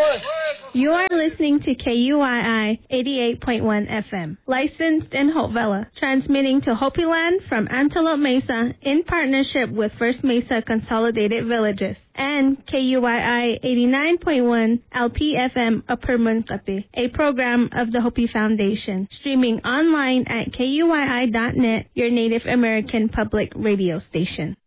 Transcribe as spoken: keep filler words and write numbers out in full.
You are listening to K U I I eighty-eight point one F M, licensed in Hopevilla, transmitting to Hopi Land from Antelope Mesa in partnership with First Mesa Consolidated Villages, and K U I I eighty-nine point one L P F M Upper Munkapi, a program of the Hopi Foundation, streaming online at K U I I dot net, your Native American public radio station.